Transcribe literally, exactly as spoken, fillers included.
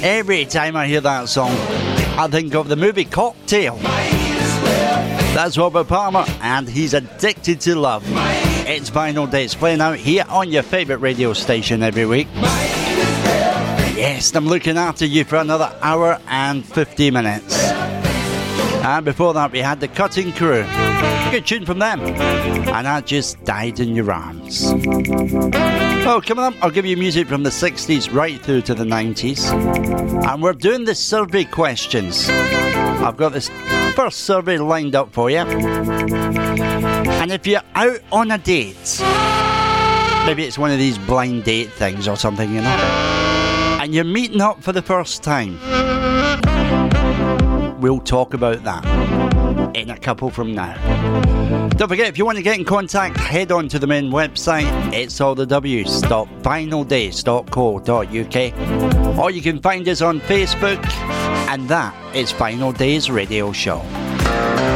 Every time I hear that song, I think of the movie Cocktail. That's Robert Palmer, and he's addicted to love. It's Vinyl Days, playing out here on your favourite radio station every week. Yes, I'm looking after you for another hour and fifty minutes. And before that, we had the Cutting Crew. Good tune from them. And I Just Died in Your Arms. Oh, coming up, I'll give you music from the sixties right through to the nineties. And we're doing the survey questions. I've got this first survey lined up for you. And if you're out on a date, maybe it's one of these blind date things or something, you know, and you're meeting up for the first time, we'll talk about that in a couple from now. Don't forget, if you want to get in contact, head on to the main website. It's all the W's dot vinyl days dot co dot uk, or you can find us on Facebook, and that is Vinyl Days Radio Show.